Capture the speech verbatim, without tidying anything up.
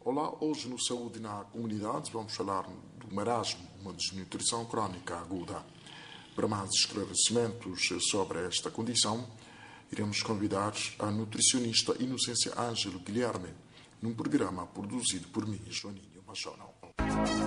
Olá, hoje no Saúde na Comunidade vamos falar do marasmo, uma desnutrição crónica aguda. Para mais esclarecimentos sobre esta condição, iremos convidar a nutricionista Inocência Ângelo Guilherme, num programa produzido por mim, Joaninho Machado.